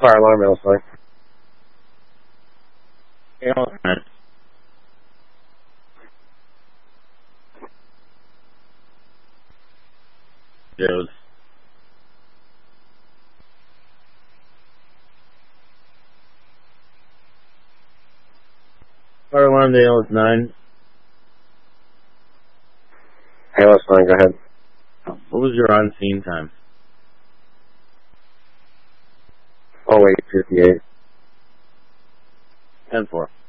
Fire alarm, Alice Line. Alice Line. Joe's. Fire alarm to Alice 9. Alice Line, go ahead. What was your on-scene time? 08:58. 10-4.